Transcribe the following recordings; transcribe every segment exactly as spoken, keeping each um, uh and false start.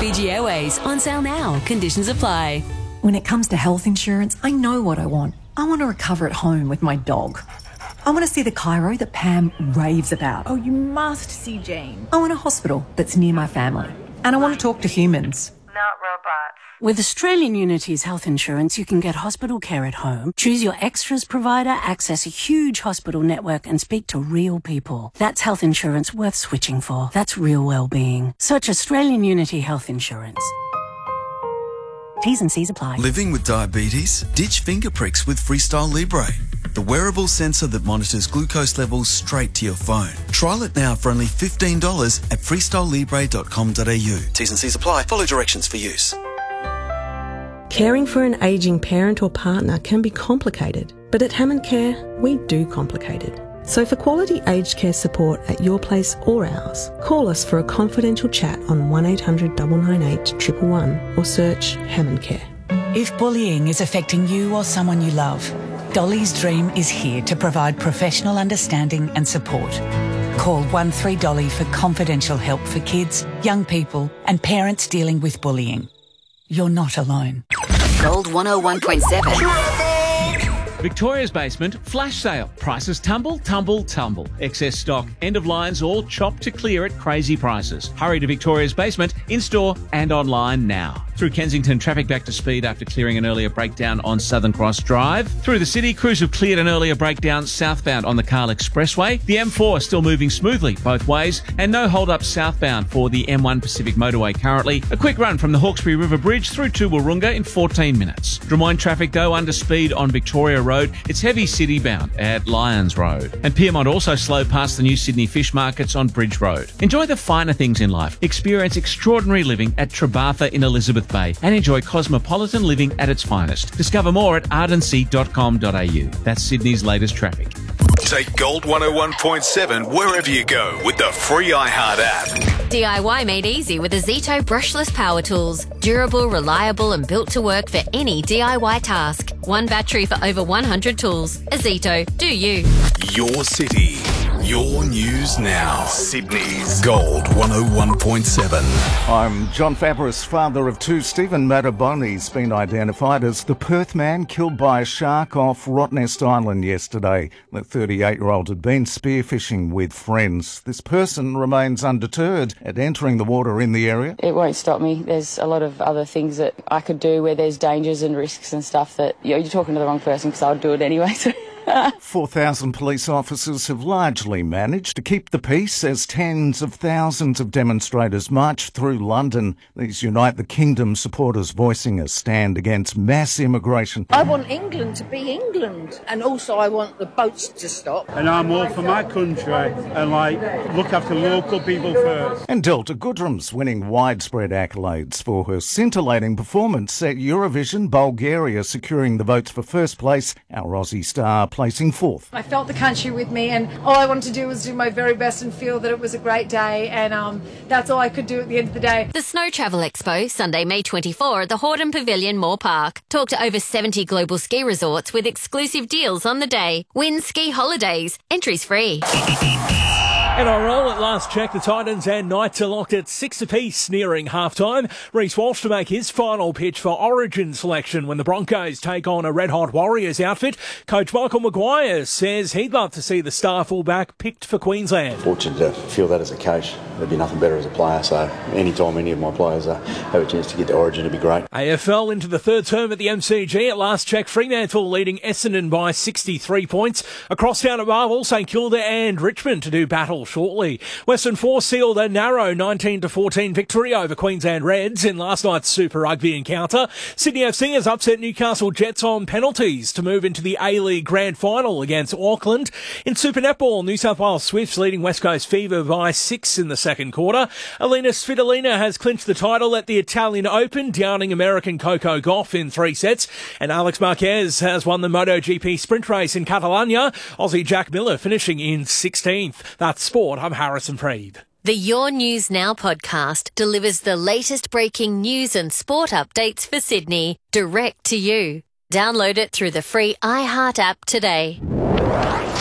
Fiji Airways, on sale now. Conditions apply. When it comes to health insurance, I know what I want. I want to recover at home with my dog. I want to see the chiro that Pam raves about. Oh, you must see Jane. I want a hospital that's near my family. And I want to talk to humans. Not robots. With Australian Unity's health insurance, you can get hospital care at home, choose your extras provider, access a huge hospital network and speak to real people. That's health insurance worth switching for. That's real well-being. Search Australian Unity Health Insurance. T's and C's apply. Living with diabetes? Ditch finger pricks with Freestyle Libre, the wearable sensor that monitors glucose levels straight to your phone. Trial it now for only fifteen dollars at freestyle libre dot com dot a u. T's and C's apply. Follow directions for use. Caring for an ageing parent or partner can be complicated, but at Hammond Care, we do complicate it. So for quality aged care support at your place or ours, call us for a confidential chat on one eight hundred nine nine eight one one one or search Hammond Care. If bullying is affecting you or someone you love, Dolly's Dream is here to provide professional understanding and support. Call one three Dolly for confidential help for kids, young people and parents dealing with bullying. You're not alone. Gold one oh one point seven. Victoria's Basement, flash sale. Prices tumble, tumble, tumble. Excess stock, end of lines, all chopped to clear at crazy prices. Hurry to Victoria's Basement, in-store and online now. Through Kensington, traffic back to speed after clearing an earlier breakdown on Southern Cross Drive. Through the city, crews have cleared an earlier breakdown southbound on the Carl Expressway. The M four still moving smoothly both ways, and no hold-up southbound for the M one Pacific Motorway currently. A quick run from the Hawkesbury River Bridge through to Wahroonga in fourteen minutes. Drummoyne traffic, though, under speed on Victoria Road. It's heavy city-bound at Lyons Road. And Pyrmont also slow past the new Sydney fish markets on Bridge Road. Enjoy the finer things in life. Experience extraordinary living at Trebartha in Elizabeth Bay and enjoy cosmopolitan living at its finest. Discover more at ardency dot com dot a u. That's Sydney's latest traffic. Take Gold one oh one point seven wherever you go with the free iHeart app. D I Y made easy with Azito brushless power tools. Durable, reliable and built to work for any D I Y task. One battery for over one hundred tools. Azito, do you. Your city, your news now. Sydney's Gold one oh one point seven. I'm John Fabris, father of two. Stephen Mataboni's been identified as the Perth man killed by a shark off Rottnest Island yesterday. The thirty-eight-year-old had been spearfishing with friends. This person remains undeterred at entering the water in the area. It won't stop me. There's a lot of other things that I could do where there's dangers and risks and stuff that, you know, you're talking to the wrong person because I would do it anyway. So. four thousand police officers have largely managed to keep the peace as tens of thousands of demonstrators march through London. These unite the Kingdom supporters voicing a stand against mass immigration. I want England to be England, and also I want the boats to stop. And I'm all for my country and, like, look after local people first. And Delta Goodrum's winning widespread accolades for her scintillating performance at Eurovision, Bulgaria securing the votes for first place, our Aussie star placing fourth. I felt the country with me, and all I wanted to do was do my very best and feel that it was a great day, and um, that's all I could do at the end of the day. The Snow Travel Expo, Sunday, May twenty-fourth at the Hordern Pavilion, Moore Park. Talk to over seventy global ski resorts with exclusive deals on the day. Win ski holidays. Entries free. N R L at last check, the Titans and Knights are locked at six apiece nearing half-time. Reece Walsh to make his final pitch for Origin selection when the Broncos take on a red-hot Warriors outfit. Coach Michael Maguire says he'd love to see the star fullback picked for Queensland. Fortunate to feel that as a coach. There'd be nothing better as a player, so anytime any of my players uh, have a chance to get to Origin, it'd be great. A F L into the third term at the M C G. At last check, Fremantle leading Essendon by sixty-three points. Across town at Marvel, St Kilda and Richmond to do battle shortly. Western Force sealed a narrow nineteen to fourteen victory over Queensland Reds in last night's Super Rugby encounter. Sydney F C has upset Newcastle Jets on penalties to move into the A-League Grand Final against Auckland. In Super Netball, New South Wales Swifts leading West Coast Fever by six in the second quarter. Alina Svitolina has clinched the title at the Italian Open, downing American Coco Gauff in three sets. And Alex Marquez has won the MotoGP sprint race in Catalonia. Aussie Jack Miller finishing in sixteenth. That's sport. I'm Harrison Freed. The Your News Now podcast delivers the latest breaking news and sport updates for Sydney direct to you. Download it through the free iHeart app today.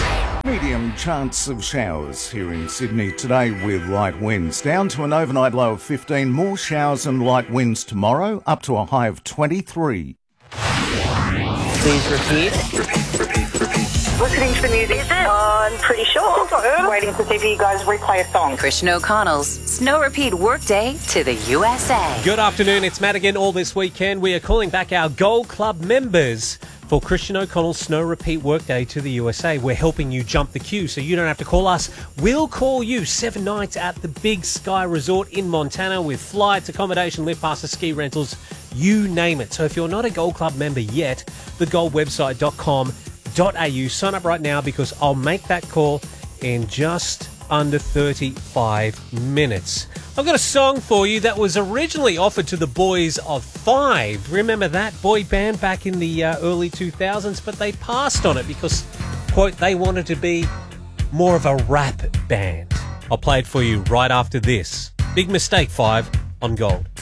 Medium chance of showers here in Sydney today with light winds. Down to an overnight low of fifteen. More showers and light winds tomorrow, up to a high of twenty-three. Please repeat. Repeat, repeat, repeat. Listening to the music. Is it? I'm pretty sure. Waiting to see if you guys replay a song. Christian O'Connell's Snow Repeat Workday to the U S A. Good afternoon, it's Matt again. All this weekend we are calling back our Gold Club members for Christian O'Connell's Snow Repeat Workday to the U S A. We're helping you jump the queue so you don't have to call us. We'll call you seven nights at the Big Sky Resort in Montana with flights, accommodation, lift passes, ski rentals, you name it. So if you're not a Gold Club member yet, the gold website dot com dot a u. Sign up right now because I'll make that call in just under thirty-five minutes. I've got a song for you that was originally offered to the Boys of Five. Remember that boy band back in the uh, early two thousands? But they passed on it because, quote, they wanted to be more of a rap band. I'll play it for you right after this. Big Mistake five on Gold.